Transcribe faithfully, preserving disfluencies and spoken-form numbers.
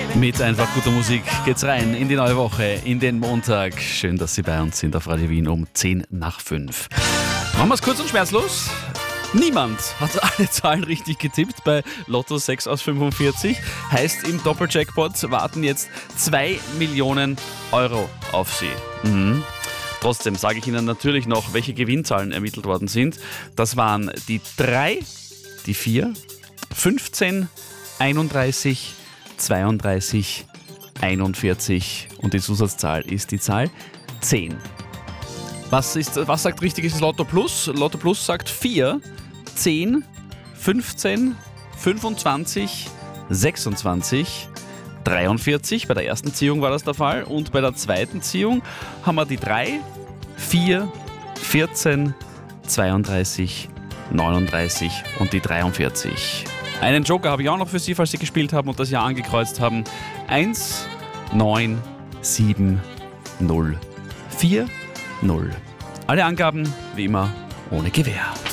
Mit einfach guter Musik geht's rein in die neue Woche, in den Montag. Schön, dass Sie bei uns sind auf Radio Wien um zehn nach fünf. Machen wir es kurz und schmerzlos. Niemand hat alle Zahlen richtig getippt bei Lotto sechs aus fünfundvierzig. Heißt, im Doppeljackpot warten jetzt zwei Millionen Euro auf Sie. Mhm. Trotzdem sage ich Ihnen natürlich noch, welche Gewinnzahlen ermittelt worden sind. Das waren die drei, die vier, fünfzehn, einunddreißig, zweiunddreißig, einundvierzig und die Zusatzzahl ist die Zahl zehn. Was, ist, was sagt richtiges Lotto Plus? Lotto Plus sagt vier, zehn, fünfzehn, fünfundzwanzig, sechsundzwanzig, dreiundvierzig. Bei der ersten Ziehung war das der Fall und bei der zweiten Ziehung haben wir die drei, vier, vierzehn, zweiunddreißig, neununddreißig und die dreiundvierzig. Einen Joker habe ich auch noch für Sie, falls Sie gespielt haben und das Jahr angekreuzt haben. eins, neun, sieben, null, vier, null. Alle Angaben wie immer ohne Gewähr.